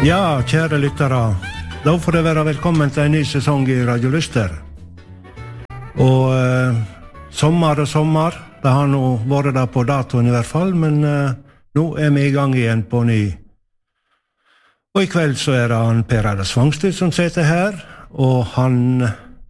Ja, kjære lyttere, da får det være velkommen til en ny sesong i Radio Lyster. Og sommer, det har nå vært der på datoen i hvert fall, men nå vi i gang igjen på ny. Og i kveld så det han Per Eiler Svangsted som sitter her, og han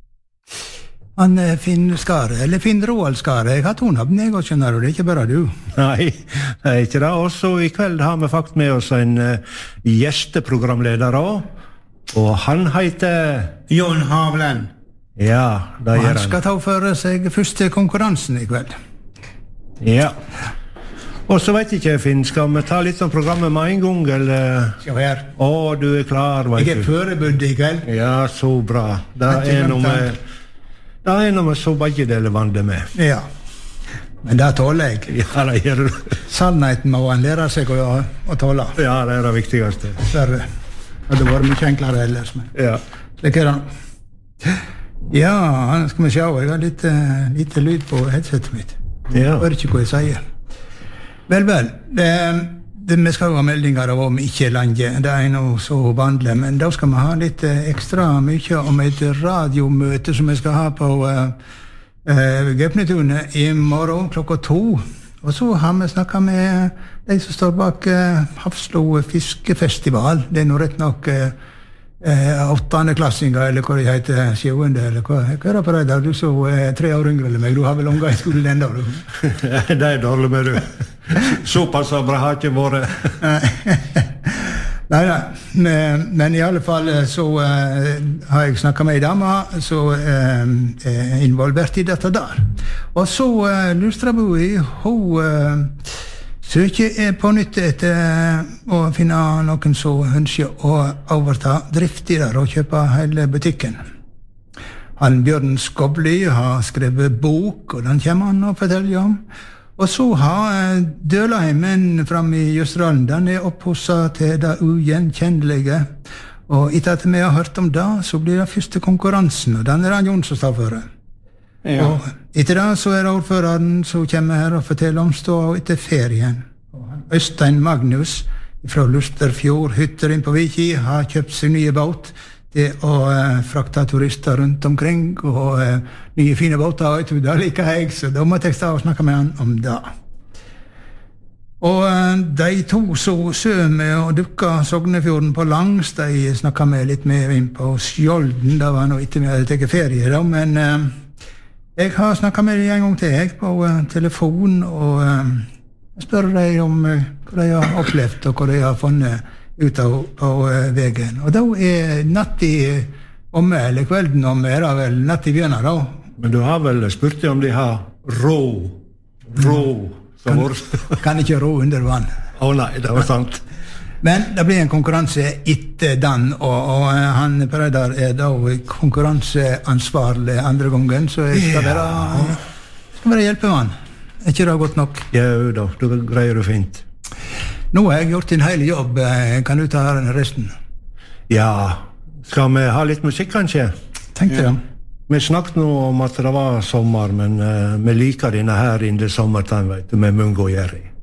Finn Skare, eller Finn Roald Skare. Jeg har tonet på meg, og skjønner du, det ikke bare du. Nei, det ikke det. Og så i kveld har vi faktisk med oss en gjesteprogramleder også, og han heter Jon Havlen. Ja, det gjør han. Han skal ta for seg første konkurransen i kveld. Ja. Og så vet ikke jeg, Finn, skal vi ta litt om programmet med en gang, eller? Skal vi her. Du klar, vet du. Jeg forberedt i kveld. Ja, så bra. Det noe med så begge deler vandre med. Ja, men det tåler jeg. Ja, det gjør du. Sannheten må han lære seg å tåle. Ja, det det viktigste. Det hadde vært mye enklere ellers. Men. Ja. Slik han. Ja, skal vi se, jeg har litt lyd på headsetet mitt. Ja. Jeg hører ikke hva jeg sier. Vel, vi skal ha meldinger om ikke landet, det noe så vanlig, men da skal vi ha litt ekstra mye om et radiomøte som vi skal ha på Gaupnetunet i morgen klokka 2. Og så har vi snakket med de som står bak Hafslo Fiskefestival. Det nå rett nok 8. klassinger, eller hva det heter, 7. eller hva det på deg der? Du så 3 år yngre eller meg, du har vel unga i skolen den da, du? Det dårlig med du. Såpass bra har ikke vært. Nei, men i alle fall så har jeg snakket med en dame som involvert i dette der. Og så Lustraboi, hun søker på nytt etter å finne noen som ønsker å overta drift i der og kjøpe hele butikken. Han Bjørn Skobli har skrevet bok, og den kommer han å fortelle om. Og så har Dølaheimen frem i Jøsdalen, den opphosset til det ugjenkjennelige. Og etter at vi har hørt om det, så blir det første konkurransen, og den han Jon som står for det. Ja. Og etter det så det ordføreren som kommer her og forteller om stå etter ferien. Øystein Magnus fra Lusterfjord hytter inn på Viki har kjøpt sin nye båt til å frakte turister rundt omkring, og nye fine båter, vet du, det liker jeg, så da måtte jeg stå og snakke med han om det. Og de to som sømer og dukket Sognefjorden på langs, de snakket med litt mer inn på Skjolden, det var noe etter vi hadde tatt ferie da, men jeg har snakket med dem en gang til, jeg, på telefon, og jeg spør dem om hva de har opplevd, og hva de har funnet ut på veien. Og da natt i omme, eller kvelden omme, det vel natt i bjørna da. Men du har vel spurt om de har rå. Kan ikke rå under vann. Nei, det var sant. Men det blir en konkurranse etter den, og han Pereidar da konkurranseansvarlig andre gangen, så jeg skal være hjelpemann. Ikke det godt nok? Ja, da greier du fint. Nå har jeg gjort en hel jobb, kan du ta resten? Ja, skal vi ha litt musikk kanskje? Tenkte jeg. Vi snakket nå om at det var sommer, men vi liker denne her innen sommertime, vet du, med Mungo og Jerry.